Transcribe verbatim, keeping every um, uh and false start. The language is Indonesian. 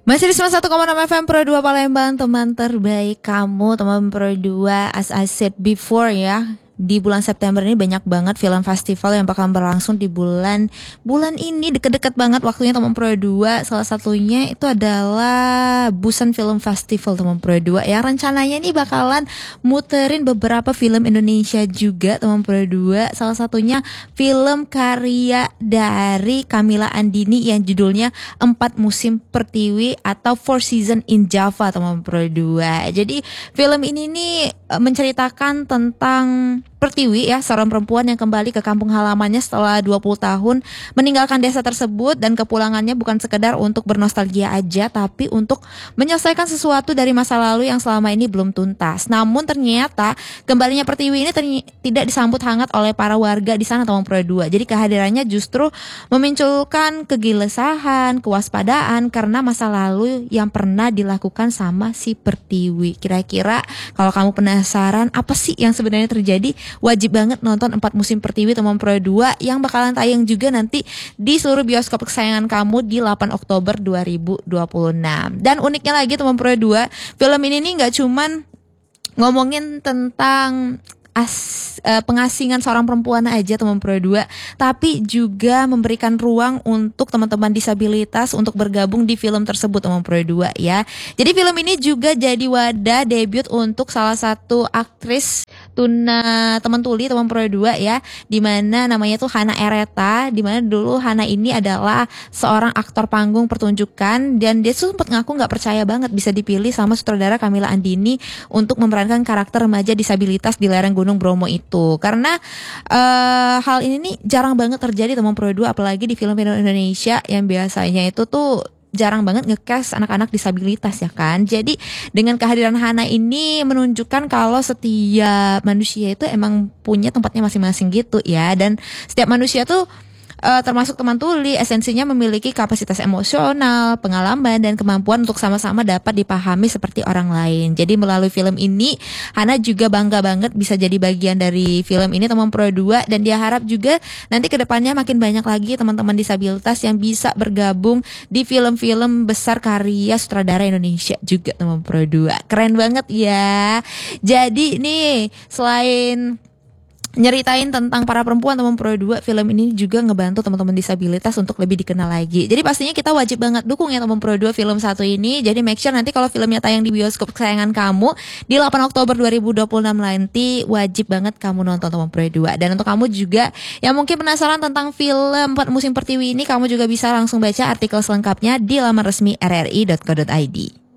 Masih di sembilan puluh satu koma enam F M Pro dua Palembang, teman terbaik kamu, teman Pro dua. As I said before ya, di bulan September ini banyak banget film festival yang bakal berlangsung di bulan bulan ini, deket-deket banget waktunya teman Pro dua. Salah satunya itu adalah Busan Film Festival teman Pro dua yang rencananya nih bakalan muterin beberapa film Indonesia juga teman Pro dua. Salah satunya film karya dari Camilla Andini yang judulnya Empat Musim Pertiwi atau Four Season in Java teman Pro dua. Jadi film ini nih menceritakan tentang Pertiwi ya, seorang perempuan yang kembali ke kampung halamannya setelah dua puluh tahun meninggalkan desa tersebut, dan kepulangannya bukan sekedar untuk bernostalgia aja, tapi untuk menyelesaikan sesuatu dari masa lalu yang selama ini belum tuntas. Namun ternyata kembalinya Pertiwi ini terny- tidak disambut hangat oleh para warga di sana teman Pro dua. Jadi kehadirannya justru memunculkan kegelisahan, kewaspadaan karena masa lalu yang pernah dilakukan sama si Pertiwi. Kira-kira kalau kamu penasaran apa sih yang sebenarnya terjadi, wajib banget nonton Empat Musim Pertiwi teman Pro dua yang bakalan tayang juga nanti di seluruh bioskop kesayangan kamu di delapan Oktober dua ribu dua puluh enam. Dan uniknya lagi teman Pro dua, film ini nih gak cuman ngomongin tentang As, uh, pengasingan seorang perempuan aja teman Pro dua, tapi juga memberikan ruang untuk teman-teman disabilitas untuk bergabung di film tersebut teman Pro dua ya. Jadi film ini juga jadi wadah debut untuk salah satu aktris tuna teman tuli teman Pro dua ya, dimana namanya tuh Hana Ereta, dimana dulu Hana ini adalah seorang aktor panggung pertunjukan, dan dia tuh sempat ngaku nggak percaya banget bisa dipilih sama sutradara Camilla Andini untuk memerankan karakter remaja disabilitas di lereng Gunung Bromo itu, karena uh, hal ini nih jarang banget terjadi teman Pro dua, apalagi di film-film Indonesia yang biasanya itu tuh jarang banget nge-cast anak-anak disabilitas ya kan. Jadi dengan kehadiran Hana ini menunjukkan kalau setiap manusia itu emang punya tempatnya masing-masing gitu ya, dan setiap manusia tuh Uh, termasuk teman tuli, esensinya memiliki kapasitas emosional, pengalaman, dan kemampuan untuk sama-sama dapat dipahami seperti orang lain. Jadi melalui film ini, Hana juga bangga banget bisa jadi bagian dari film ini teman Pro dua, dan dia harap juga nanti kedepannya makin banyak lagi teman-teman disabilitas yang bisa bergabung di film-film besar karya sutradara Indonesia juga teman Pro dua. Keren banget ya. Jadi nih, selain nyeritain tentang para perempuan teman Pro dua, film ini juga ngebantu teman-teman disabilitas untuk lebih dikenal lagi. Jadi pastinya kita wajib banget dukung ya teman Pro dua film satu ini. Jadi make sure nanti kalau filmnya tayang di bioskop kesayangan kamu di delapan Oktober dua ribu dua puluh enam nanti, wajib banget kamu nonton teman Pro dua. Dan untuk kamu juga yang mungkin penasaran tentang film Empat Musim Pertiwi ini, kamu juga bisa langsung baca artikel selengkapnya di laman resmi r r i dot co dot i d.